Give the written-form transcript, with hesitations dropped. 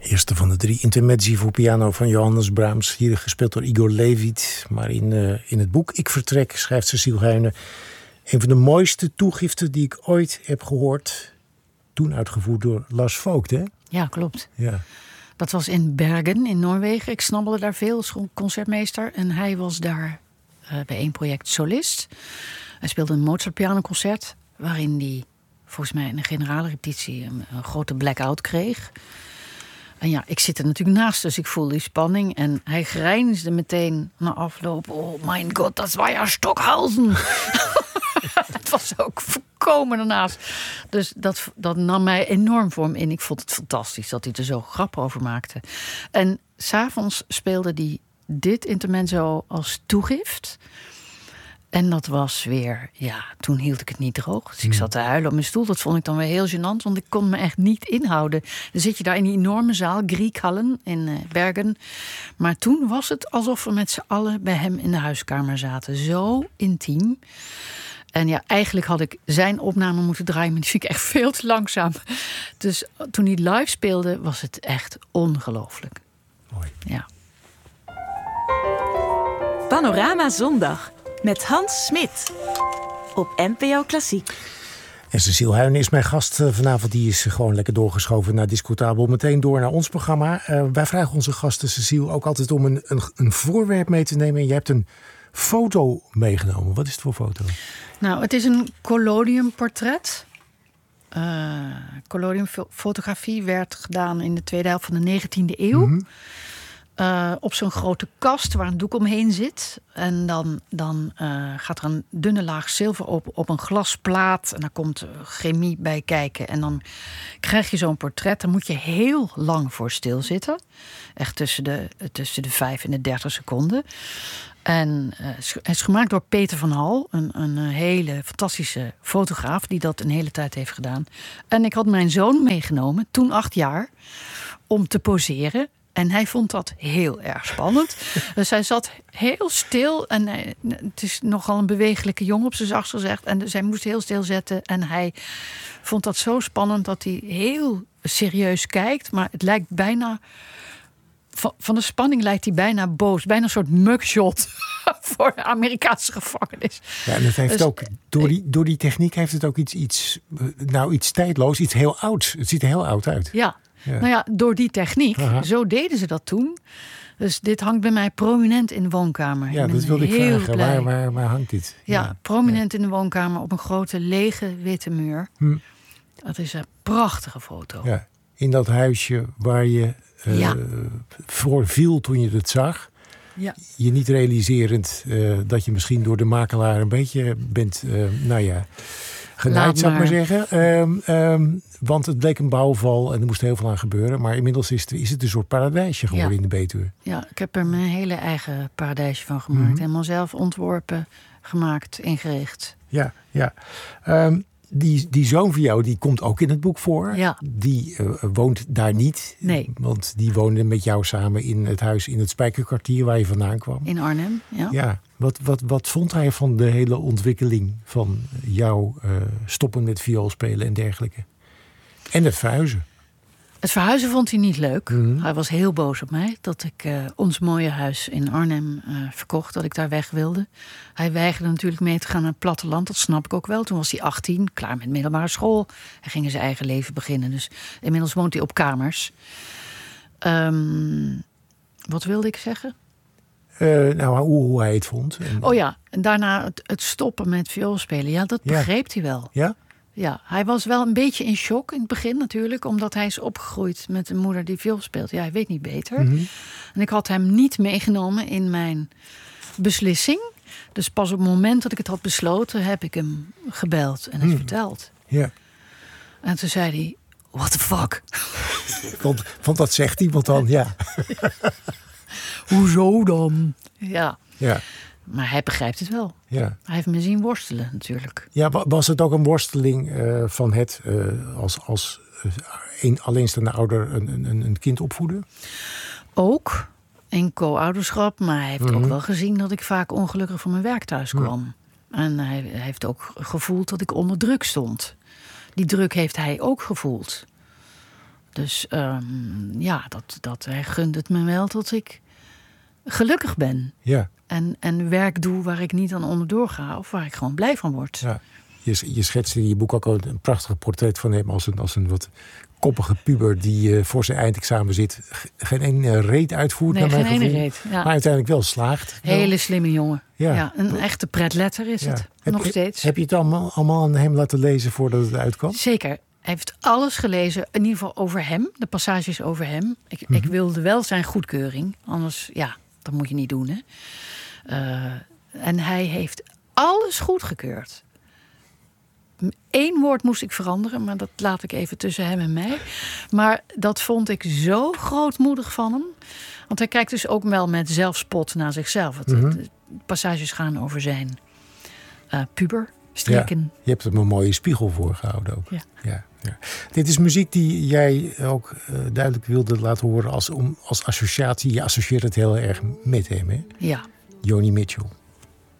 Eerste van de 3 intermezzi voor piano van Johannes Brahms. Hier gespeeld door Igor Levit. Maar in het boek Ik Vertrek schrijft Cecile Huyne een van de mooiste toegiften die ik ooit heb gehoord. Toen uitgevoerd door Lars Vogt, hè? Ja, klopt. Ja. Dat was in Bergen in Noorwegen. Ik snabbelde daar veel als concertmeester. En hij was daar bij één project solist. Hij speelde een Mozart pianoconcert waarin hij volgens mij in een generale repetitie een grote blackout kreeg. En ja, ik zit er natuurlijk naast, dus ik voel die spanning. En hij grijnsde meteen na afloop. Oh mijn god, dat was ja Stockhausen. Het was ook volkomen ernaast. Dus dat nam mij enorm voor hem in. Ik vond het fantastisch dat hij er zo grap over maakte. En 's avonds speelde hij dit intermezzo als toegift. En dat was weer, ja, toen hield ik het niet droog. Dus ik zat te huilen op mijn stoel. Dat vond ik dan weer heel gênant, want ik kon me echt niet inhouden. Dan zit je daar in die enorme zaal, Grieghallen in Bergen. Maar toen was het alsof we met z'n allen bij hem in de huiskamer zaten. Zo intiem. En ja, eigenlijk had ik zijn opname moeten draaien, maar die vind ik echt veel te langzaam. Dus toen hij live speelde, was het echt ongelooflijk. Mooi. Ja. Panorama Zondag met Hans Smit op NPO Klassiek. En Cecile Huyne is mijn gast vanavond. Die is gewoon lekker doorgeschoven naar Discutabel. Meteen door naar ons programma. Wij vragen onze gasten, Cecile, ook altijd om een voorwerp mee te nemen. En jij hebt een foto meegenomen. Wat is het voor foto? Nou, het is een collodiumportret. Collodiumfotografie werd gedaan in de tweede helft van de 19e eeuw. Mm-hmm. Op zo'n grote kast waar een doek omheen zit. En dan gaat er een dunne laag zilver op een glasplaat. En daar komt chemie bij kijken. En dan krijg je zo'n portret. Daar moet je heel lang voor stilzitten. Echt tussen de 5 en de 30 seconden. En het is gemaakt door Peter van Hal. Een hele fantastische fotograaf die dat een hele tijd heeft gedaan. En ik had mijn zoon meegenomen, toen 8 jaar, om te poseren. En hij vond dat heel erg spannend. Dus hij zat heel stil. En het is nogal een bewegelijke jongen op zijn zachtst gezegd. En dus hij moest heel stil zetten. En hij vond dat zo spannend dat hij heel serieus kijkt. Maar het lijkt bijna... Van de spanning lijkt hij bijna boos. Bijna een soort mugshot voor de Amerikaanse gevangenis. Ja, en het heeft dus ook, door die techniek heeft het ook iets tijdloos. Iets heel ouds. Het ziet er heel oud uit. Ja. Nou ja, door die techniek. Aha. Zo deden ze dat toen. Dus dit hangt bij mij prominent in de woonkamer. Ja, dat wilde ik vragen. Waar hangt dit? Ja, prominent in de woonkamer op een grote lege witte muur. Dat is een prachtige foto. Ja, in dat huisje waar je voor viel toen je het zag. Ja. Je niet realiserend dat je misschien door de makelaar een beetje bent, genaaid, zou ik maar zeggen. Want het bleek een bouwval en er moest heel veel aan gebeuren. Maar inmiddels is het een soort paradijsje geworden in de Betuwe. Ja, ik heb er mijn hele eigen paradijsje van gemaakt. Mm-hmm. Helemaal zelf ontworpen, gemaakt, ingericht. Ja. Die zoon van jou, die komt ook in het boek voor. Ja. Die woont daar niet. Nee. Want die woonde met jou samen in het huis in het Spijkerkwartier waar je vandaan kwam. In Arnhem, ja. Ja. Wat vond hij van de hele ontwikkeling van jou stoppen met vioolspelen en dergelijke? En het verhuizen. Het verhuizen vond hij niet leuk. Mm-hmm. Hij was heel boos op mij dat ik ons mooie huis in Arnhem verkocht. Dat ik daar weg wilde. Hij weigerde natuurlijk mee te gaan naar het platteland. Dat snap ik ook wel. Toen was hij 18, klaar met middelbare school. Hij ging zijn eigen leven beginnen. Dus inmiddels woont hij op kamers. Wat wilde ik zeggen? Hoe hij het vond. En daarna het stoppen met vioolspelen. Ja, dat begreep hij wel. Ja? Ja, hij was wel een beetje in shock in het begin natuurlijk. Omdat hij is opgegroeid met een moeder die viool speelt. Ja, hij weet niet beter. Mm-hmm. En ik had hem niet meegenomen in mijn beslissing. Dus pas op het moment dat ik het had besloten, heb ik hem gebeld en het verteld. Ja. En toen zei hij, what the fuck? Want dat zegt iemand dan, ja. Hoezo dan? Ja. Ja. Maar hij begrijpt het wel. Ja. Hij heeft me zien worstelen natuurlijk. Ja, was het ook een worsteling van het als een alleenstaande ouder een kind opvoeden? Ook in co-ouderschap. Maar hij heeft ook wel gezien dat ik vaak ongelukkig van mijn werk thuis kwam. En hij heeft ook gevoeld dat ik onder druk stond. Die druk heeft hij ook gevoeld. Dus hij gunt het me wel tot ik gelukkig ben. Ja. En werk doe waar ik niet aan onderdoor ga. Of waar ik gewoon blij van word. Ja. Je schetst in je boek ook een prachtig portret van hem als een wat koppige puber die voor zijn eindexamen zit. Geen ene reet uitvoert. Nee, naar geen mijn ene gevoel, reet. Ja. Maar uiteindelijk wel slaagt. Hele slimme jongen. Ja. Ja, een echte pretletter is het. Nog steeds. Heb je het allemaal aan hem laten lezen voordat het uitkwam? Zeker. Hij heeft alles gelezen, in ieder geval over hem. De passages over hem. Ik wilde wel zijn goedkeuring. Anders, dat moet je niet doen. Hè? En hij heeft alles goedgekeurd. 1 woord moest ik veranderen, maar dat laat ik even tussen hem en mij. Maar dat vond ik zo grootmoedig van hem. Want hij kijkt dus ook wel met zelfspot naar zichzelf. De passages gaan over zijn puberstreken. Ja, je hebt er een mooie spiegel voor gehouden ook. Ja. Dit is muziek die jij ook duidelijk wilde laten horen als associatie. Je associeert het heel erg met hem, hè? Ja. Joni Mitchell.